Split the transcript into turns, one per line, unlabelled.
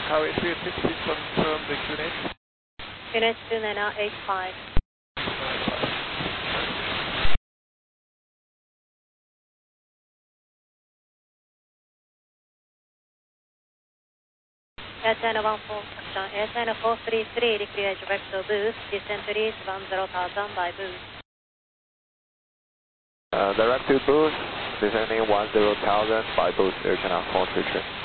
Harry 360, confirm the QNH.
QNH to Nana 85. Air China 14, Air China 433, declare direct to boost, descent to east 10,000 by boost.
Direct to boost, descending 10,000 by boost, Air China 433.